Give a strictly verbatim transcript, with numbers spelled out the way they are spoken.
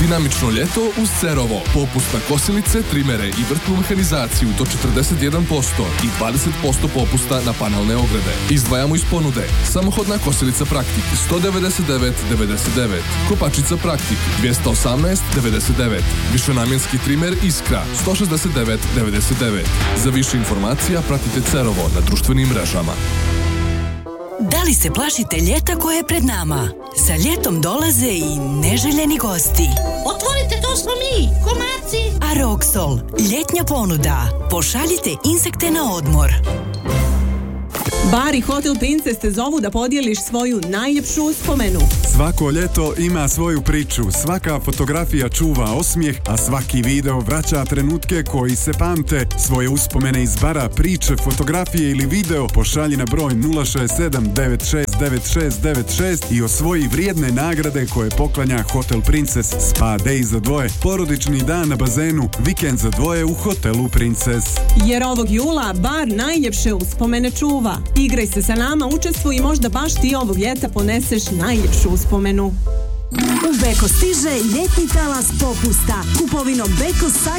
Dinamično ljeto uz Cerovo. Popust na kosilice, trimere i vrtnu mehanizaciju do četrdeset jedan posto i dvadeset posto popusta na panelne ograde. Izdvajamo iz ponude samohodna kosilica Praktik sto devedeset devet devedeset devet, kopačica Praktik dvjesto osamnaest devedeset devet, višenamjenski trimer Iskra sto šezdeset devet devedeset devet. Za više informacija pratite Cerovo na društvenim mrežama. Da li se plašite ljeta koje je pred nama? Sa ljetom dolaze i neželjeni gosti. Otvorite, to smo mi, komarci! Aroxol, ljetnja ponuda. Pošaljite insekte na odmor. Bar i Hotel Princess te zovu da podijeliš svoju najljepšu uspomenu. Svako ljeto ima svoju priču, svaka fotografija čuva osmijeh, a svaki video vraća trenutke koji se pamte. Svoje uspomene iz bara, priče, fotografije ili video pošalji na broj nula šest sedam devet šest devet šest devet šest i osvoji vrijedne nagrade koje poklanja Hotel Princess. Spa day za dvoje, porodični dan na bazenu, vikend za dvoje u Hotelu Princess. Jer ovog jula bar najljepše uspomene čuva. Igraj se sa nama, učestvuj i možda baš ti ovog ljeta poneseš najljepšu uspomenu. U Beko stiže ljetni talas popusta. Kupovinom Beko